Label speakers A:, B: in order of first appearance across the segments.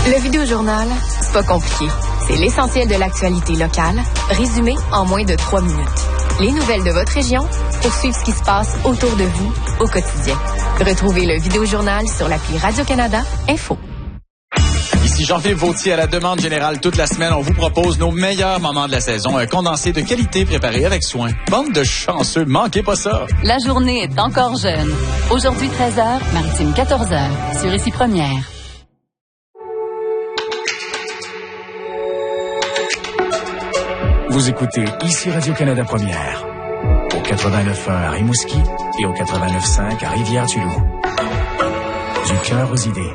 A: Le Vidéojournal, c'est pas compliqué. C'est l'essentiel de l'actualité locale, résumé en moins de 3 minutes. Les nouvelles de votre région pour suivre ce qui se passe autour de vous au quotidien. Retrouvez le Vidéojournal sur l'appli Radio-Canada Info.
B: Ici Jean-Philippe Vautier à la demande générale toute la semaine. On vous propose nos meilleurs moments de la saison. Un condensé de qualité préparé avec soin. Bande de chanceux, manquez pas ça.
C: La journée est encore jeune. Aujourd'hui 13h, Maritime 14h, sur Ici Première.
D: Vous écoutez Ici Radio-Canada Première, au 89.1 à Rimouski et au 89.5 à Rivière-du-Loup. Du cœur aux idées.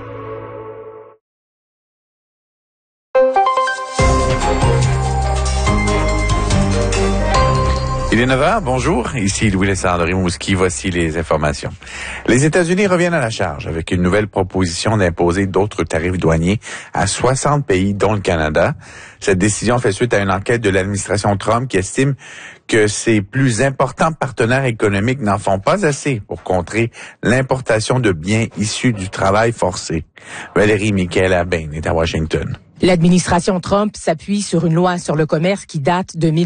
E: Il est 9h, bonjour, ici Louis-Lessard de Rimouski, voici les informations. Les États-Unis reviennent à la charge avec une nouvelle proposition d'imposer d'autres tarifs douaniers à 60 pays, dont le Canada. Cette décision fait suite à une enquête de l'administration Trump qui estime que ses plus importants partenaires économiques n'en font pas assez pour contrer l'importation de biens issus du travail forcé. Valérie Michaela-Bain est à Washington.
F: L'administration Trump s'appuie sur une loi sur le commerce qui date de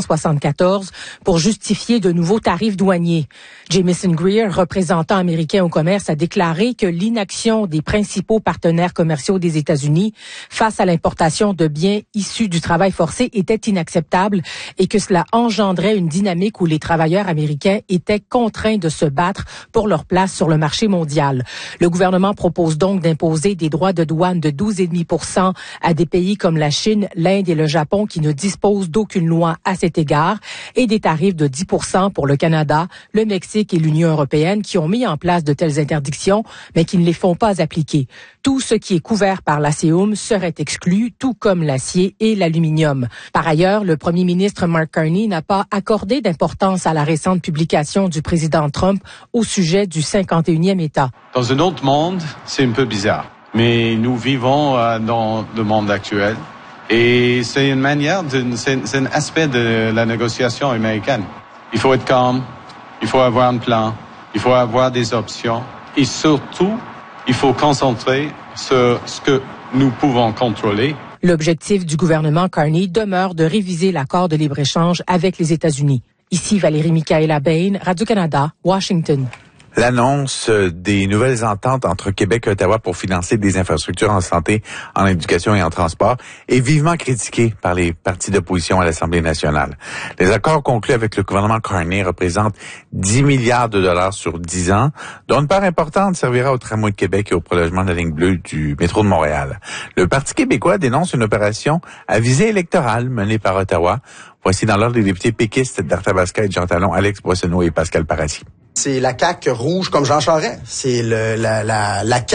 F: 1974 pour justifier de nouveaux tarifs douaniers. Jamieson Greer, représentant américain au commerce, a déclaré que l'inaction des principaux partenaires commerciaux des États-Unis face à l'importation de biens issus du travail forcé était inacceptable et que cela engendrait une dynamique où les travailleurs américains étaient contraints de se battre pour leur place sur le marché mondial. Le gouvernement propose donc d'imposer des droits de douane de 12,5% à des pays comme la Chine, l'Inde et le Japon qui ne disposent d'aucune loi à cet égard et des tarifs de 10% pour le Canada, le Mexique et l'Union européenne qui ont mis en place de telles interdictions mais qui ne les font pas appliquer. Tout ce qui est couvert par l'ASEUM serait exclu, tout comme l'acier et l'aluminium. Par ailleurs, le premier ministre Mark Carney n'a pas accordé d'importance à la récente publication du président Trump au sujet du 51e État.
G: Dans un autre monde, c'est un peu bizarre. Mais nous vivons dans le monde actuel et c'est une manière, c'est un aspect de la négociation américaine. Il faut être calme, il faut avoir un plan, il faut avoir des options et surtout, il faut concentrer sur ce que nous pouvons contrôler.
F: L'objectif du gouvernement Carney demeure de réviser l'accord de libre-échange avec les États-Unis. Ici Valérie Michaela-Bain, Radio-Canada, Washington.
E: L'annonce des nouvelles ententes entre Québec et Ottawa pour financer des infrastructures en santé, en éducation et en transport est vivement critiquée par les partis d'opposition à l'Assemblée nationale. Les accords conclus avec le gouvernement Carney représentent 10 milliards de dollars sur 10 ans, dont une part importante servira au tramway de Québec et au prolongement de la ligne bleue du métro de Montréal. Le Parti québécois dénonce une opération à visée électorale menée par Ottawa. Voici dans l'ordre des députés péquistes d'Arthabasca et de Jean Talon, Alex Boissonneau et Pascal Paradis.
H: C'est la CAQ rouge comme Jean Charest. C'est la CAQ